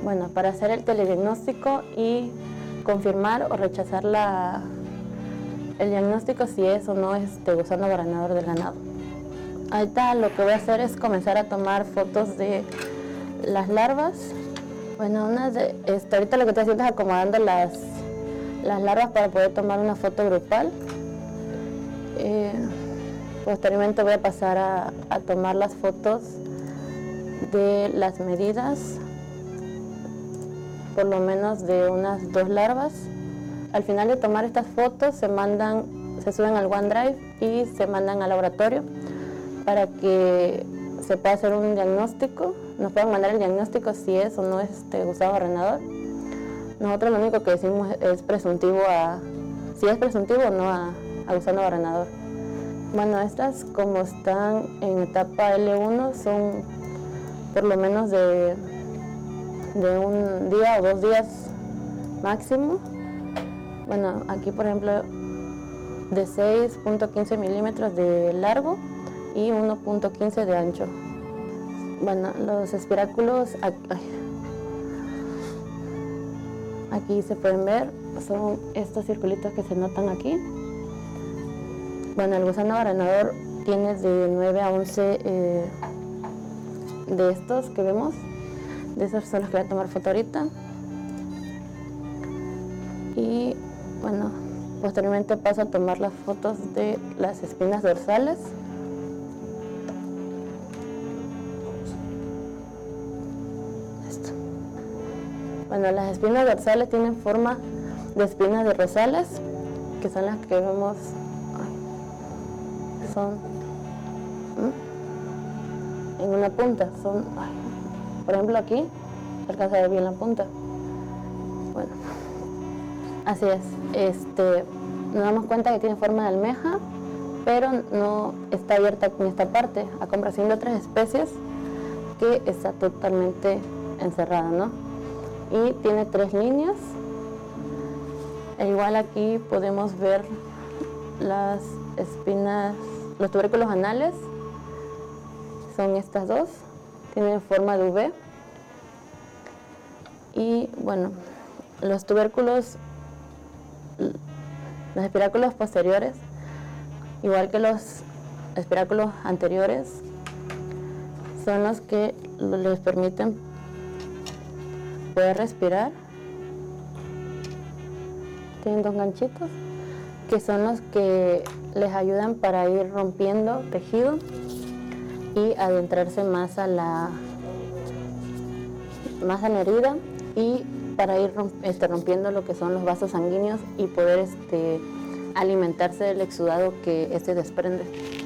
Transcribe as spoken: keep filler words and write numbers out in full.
Bueno, para hacer el telediagnóstico y confirmar o rechazar la, el diagnóstico si es o no este gusano baranador del ganado. Ahorita lo que voy a hacer es comenzar a tomar fotos de las larvas. Bueno, una de, este, ahorita lo que estoy haciendo es acomodando las, las larvas para poder tomar una foto grupal. Eh, posteriormente voy a pasar a, a tomar las fotos de las medidas, por lo menos de unas dos larvas. Al final de tomar estas fotos se mandan, se suben al OneDrive y se mandan al laboratorio para que se pueda hacer un diagnóstico. Nos pueden mandar el diagnóstico si es o no es este gusano baranador. Nosotros lo único que decimos es presuntivo a, si es presuntivo o no a, a gusano baranador. Bueno, estas como están en etapa L uno son por lo menos de, de un día o dos días máximo. Bueno, aquí por ejemplo de seis punto quince milímetros de largo y uno punto quince de ancho. Bueno, los espiráculos aquí se pueden ver, son estos circulitos que se notan aquí. Bueno, el gusano baranador tiene de nueve a once eh, de estos que vemos. De esos son los que voy a tomar foto ahorita. Y bueno, posteriormente paso a tomar las fotos de las espinas dorsales. Esto. Bueno, las espinas dorsales tienen forma de espinas de rosales, que son las que vemos. Son ¿Mm? en una punta, son, ay, por ejemplo aquí, se alcanza a ver bien la punta. Bueno, así es, este, nos damos cuenta que tiene forma de almeja, pero no está abierta en esta parte, a comparación de otras especies que está totalmente encerrada, ¿no? Y tiene tres líneas. E igual aquí podemos ver las espinas, los tubérculos anales, son estas dos, tienen forma de V. Y bueno, los tubérculos, los espiráculos posteriores, igual que los espiráculos anteriores, son los que les permiten poder respirar. Tienen dos ganchitos, que son los que les ayudan para ir rompiendo tejido y adentrarse más a la, más a la herida y para ir romp, este, rompiendo lo que son los vasos sanguíneos y poder este, alimentarse del exudado que este desprende.